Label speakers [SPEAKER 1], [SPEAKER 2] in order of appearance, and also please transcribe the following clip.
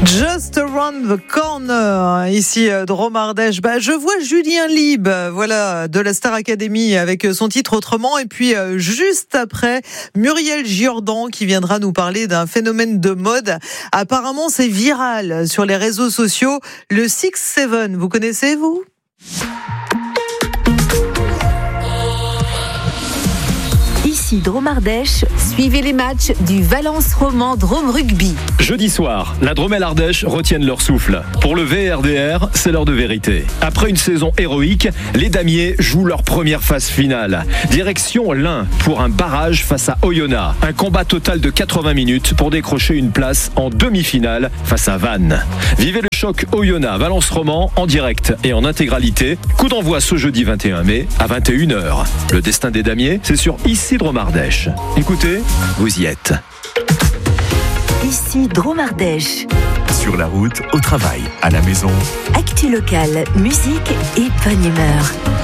[SPEAKER 1] Just Around the Corner, ici Drôme Ardèche. Je vois Julien Lieb, voilà, de la Star Academy avec son titre Autrement. Et puis juste après, Muriel Giordan qui viendra nous parler d'un phénomène de mode. Apparemment, c'est viral sur les réseaux sociaux. Le 6-7, vous connaissez, vous ?
[SPEAKER 2] Ici Drôme Ardèche, suivez les matchs du Valence Roman Drôme Rugby.
[SPEAKER 3] Jeudi soir, la Drômelle Ardèche retiennent leur souffle. Pour le VRDR, c'est l'heure de vérité. Après une saison héroïque, les Damiers jouent leur première phase finale. Direction l'Ain pour un barrage face à Oyonnax. Un combat total de 80 minutes pour décrocher une place en demi-finale face à Vannes. Vivez le choc Oyonnax-Valence Roman en direct et en intégralité. Coup d'envoi ce jeudi 21 mai à 21h. Le destin des Damiers, c'est sur ici Drôme Ardèche. Écoutez, vous y êtes.
[SPEAKER 2] Ici Drôme Ardèche.
[SPEAKER 4] Sur la route, au travail, à la maison.
[SPEAKER 2] Actu locale, musique et bonne humeur.